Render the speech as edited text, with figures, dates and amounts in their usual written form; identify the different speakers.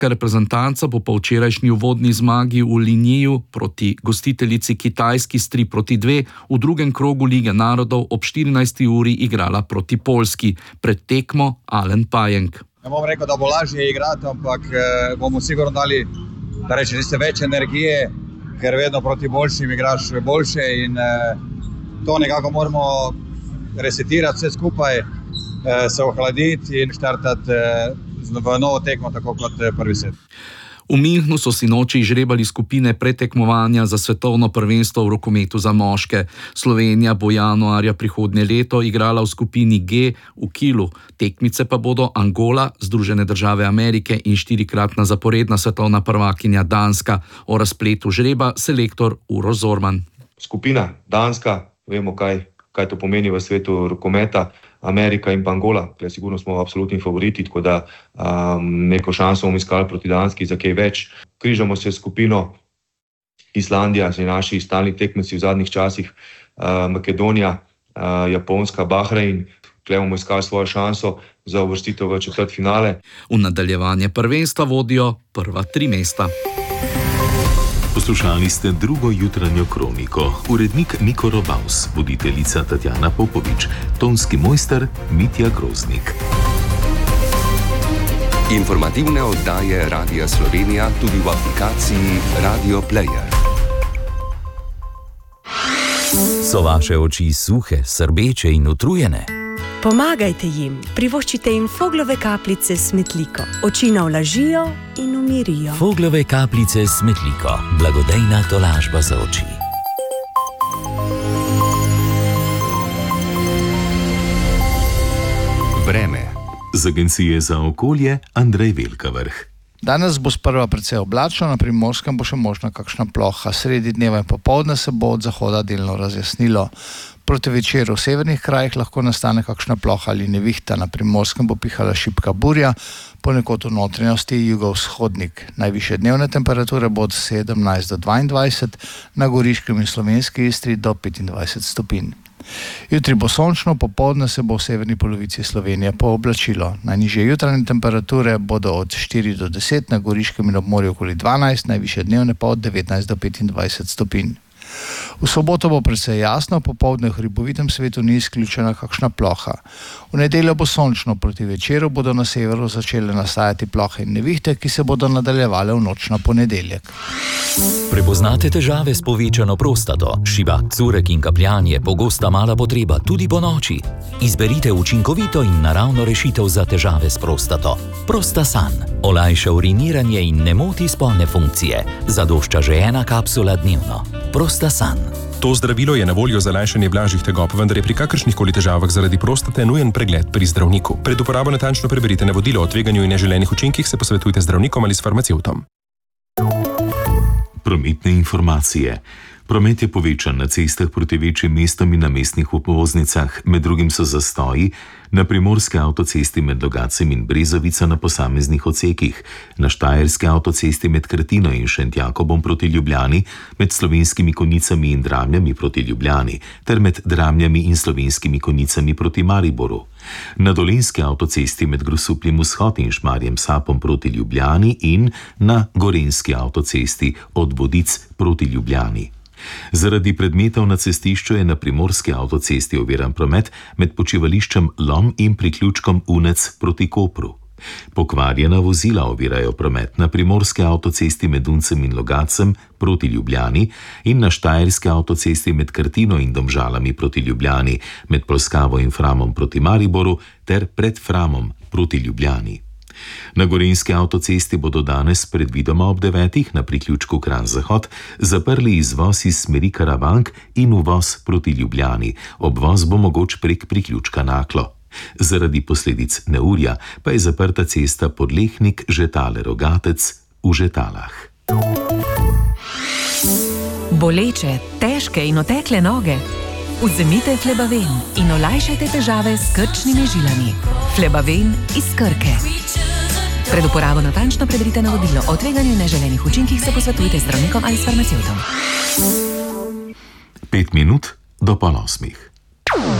Speaker 1: Reprezentanca bo po včerajšnji uvodni zmagi v Liniju proti gostiteljici Kitajski s 3-2 v drugem krogu Lige narodov ob 14. uri igrala proti Poljski. Pred tekmo Alen Pajenk.
Speaker 2: Ne bom rekel, da bo lažje igrati, ampak bomo sigurno dali, da reče, več energije, ker vedno proti boljšim igraš boljše in to nekako moramo resetirati vse skupaj, se ohladiti in štartati v novo tekmo, tako kot prvi set.
Speaker 1: V Münchnu so sinoči izžrebali skupine pretekmovanja za svetovno prvenstvo v rokometu za moške. Slovenija bo januarja prihodnje leto igrala v skupini G v Kielu. Tekmice pa bodo Angola, Združene države Amerike in 4-kratna zaporedna svetovna prvakinja Danska. O razpletu žreba selektor Uroš Zorman.
Speaker 3: Skupina Danska, vemo kaj to pomeni v svetu rokometa, Amerika in pa Angola, ker sigurno smo absolutni favoriti, tako da neko šanso bomo iskali proti Danski za kaj več. Križamo se skupino Islandija, naši stalni tekmeci v zadnjih časih, Makedonija, Japonska, Bahrein. Tukaj bomo iskali svojo šanso za uvrstitev v četrtfinale.
Speaker 1: V nadaljevanje prvenstva vodijo prva 3 mesta.
Speaker 4: Poslušali ste drugo jutranjo kroniko. Urednik Niko Robaus, voditeljica Tatjana Popovič, tonski mojster Mitja Groznik.
Speaker 5: Informativne oddaje Radia Slovenija tudi v aplikaciji Radio Player.
Speaker 6: So vaše oči suhe, srbeče in utrujene?
Speaker 7: Pomagajte jim, privoščite jim Foglove kapljice s Smetliko. Oči navlažijo in umirijo.
Speaker 6: Foglove kapljice s Smetliko. Blagodejna tolažba za oči.
Speaker 5: Vreme.
Speaker 4: Z Agencije za okolje Andrej Velkavrh.
Speaker 8: Danes bo sprva precej oblačno, na Primorskem bo še možna kakšna ploha. Sredi dneva in popoldne se bo od zahoda delno razjasnilo. Proti večeru v severnih krajih lahko nastane kakšna ploha ali nevihta. Na Primorskem bo pihala šibka burja, ponekod v notranjosti jugovzhodnik. Najvišje dnevne temperature bodo 17 do 22, na Goriškem in Slovenski Istri do 25 stopinj. Jutri bo sončno, popoldne se bo v severni polovici Slovenije pooblačilo. Najnižje jutranje temperature bodo od 4 do 10, na Goriškem in obmorju okoli 12, najvišje dnevne pa od 19 do 25 stopinj. V soboto bo precej jasno, popoldne v hribovitem svetu ni izključena kakšna ploha. V nedeljo bo sončno, proti večeru bodo na severu začele nastajati plohe in nevihte, ki se bodo nadaljevale v noč na ponedeljek.
Speaker 6: Prepoznate težave s povečano prostato, šibak, curek in kapljanje, pogosta mala potreba tudi po noči? Izberite učinkovito in naravno rešitev za težave s prostato. Prostasan olajša uriniranje in ne moti spolne funkcije. Zadošča že 1 kapsula dnevno. Prostasan.
Speaker 9: To zdravilo je na voljo za lajšanje blažjih tegob, vendar je pri kakršnihkoli težavah zaradi prostate nujen pregled pri zdravniku. Pred uporabo natančno preberite navodilo o tveganju in neželenih učinkih, se posvetujte z zdravnikom ali s farmacevtom.
Speaker 4: Prometne informacije. Promet je povečan na cestah proti večjim mestom in na mestnih obvoznicah, med drugim so zastoji na primorski avtocesti med Logacem in Brezovico na posameznih odsekih, na štajerski avtocesti med Krtino in Šentjakobom proti Ljubljani, med Slovenskimi Konjicami in Dramljami proti Ljubljani ter med Dramljami in Slovenskimi Konjicami proti Mariboru. Na Dolenjski avtocesti med Grosupljem vzhod in Šmarjem Sapom proti Ljubljani in na Gorenjski avtocesti od Vodic proti Ljubljani. Zaradi predmetov na cestišču je na primorski avtocesti oviran promet med počivališčem Lom in priključkom Unec proti Kopru. Pokvarjena vozila ovirajo promet na primorski avtocesti med Uncem in Logacem proti Ljubljani in na štajerski avtocesti med Krtino in Domžalami proti Ljubljani, med Polskavo in Framom proti Mariboru ter pred Framom proti Ljubljani. Na Gorenjski avtocesti bodo danes predvidoma ob 9 na priključku Kranj-Zahod zaprli izvoz iz smeri Karavank in uvoz proti Ljubljani. Obvoz bo mogoč prek priključka Naklo. Zaradi posledic neurja pa je zaprta cesta Podlehnik-Žetale-Rogatec v Žetalah.
Speaker 10: Boleče, težke in otekle noge? Vzemite Flebaven in olajšajte težave s krčnimi žilami. Flebaven iz Krke. Pred uporabo natančno preberite navodilo o tveganju in neželenih učinkih, se posvetujte z zdravnikom ali s farmacevtom.
Speaker 4: 5 minut do 7:30.